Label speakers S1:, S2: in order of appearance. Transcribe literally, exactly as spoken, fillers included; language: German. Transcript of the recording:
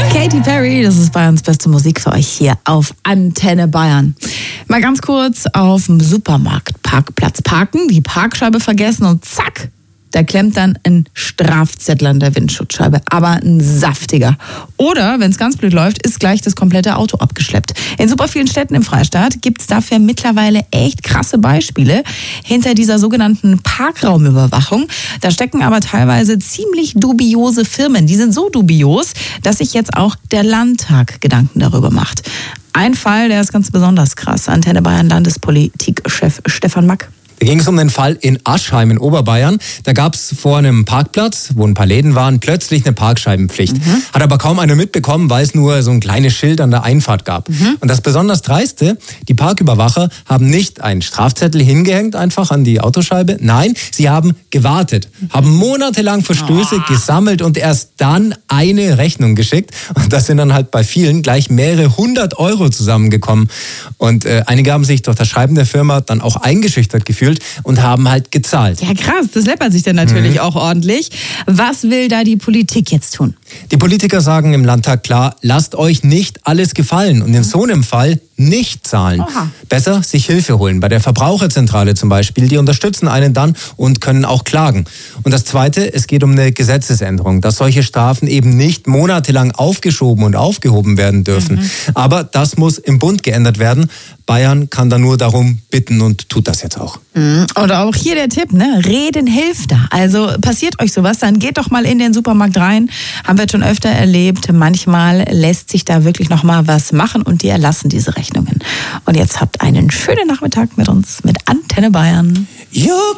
S1: Katy Perry, das ist Bayerns beste Musik für euch hier auf Antenne Bayern. Mal ganz kurz auf dem Supermarktparkplatz parken, die Parkscheibe vergessen und zack, da klemmt dann ein Strafzettel an der Windschutzscheibe, aber ein saftiger. Oder, wenn es ganz blöd läuft, ist gleich das komplette Auto abgeschleppt. In super vielen Städten im Freistaat gibt es dafür mittlerweile echt krasse Beispiele hinter dieser sogenannten Parkraumüberwachung. Da stecken aber teilweise ziemlich dubiose Firmen. Die sind so dubios, dass sich jetzt auch der Landtag Gedanken darüber macht. Ein Fall, der ist ganz besonders krass. Antenne Bayern Landespolitikchef Stefan Mack.
S2: Da ging es um den Fall in Aschheim in Oberbayern. Da gab es vor einem Parkplatz, wo ein paar Läden waren, plötzlich eine Parkscheibenpflicht. Mhm. Hat aber kaum einer mitbekommen, weil es nur so ein kleines Schild an der Einfahrt gab. Mhm. Und das besonders Dreiste, die Parküberwacher haben nicht einen Strafzettel hingehängt, einfach an die Autoscheibe. Nein, sie haben gewartet, mhm. haben monatelang Verstöße oh. gesammelt und erst dann eine Rechnung geschickt. Und das sind dann halt bei vielen gleich mehrere hundert Euro zusammengekommen. Und äh, einige haben sich durch das Schreiben der Firma dann auch eingeschüchtert gefühlt und haben halt gezahlt.
S1: Ja krass, das läppert sich dann natürlich mhm. auch ordentlich. Was will da die Politik jetzt tun?
S2: Die Politiker sagen im Landtag klar, lasst euch nicht alles gefallen und in so einem Fall nicht zahlen. Oha. Besser sich Hilfe holen. Bei der Verbraucherzentrale zum Beispiel, die unterstützen einen dann und können auch klagen. Und das Zweite, es geht um eine Gesetzesänderung, dass solche Strafen eben nicht monatelang aufgeschoben und aufgehoben werden dürfen. Mhm. Aber das muss im Bund geändert werden. Bayern kann da nur darum bitten und tut das jetzt auch.
S1: Oder auch hier der Tipp, ne? Reden hilft da. Also passiert euch sowas, dann geht doch mal in den Supermarkt rein. Haben wir schon öfter erlebt. Manchmal lässt sich da wirklich noch mal was machen und die erlassen diese Rechnungen. Und jetzt habt einen schönen Nachmittag mit uns, mit Antenne Bayern.
S2: Jo.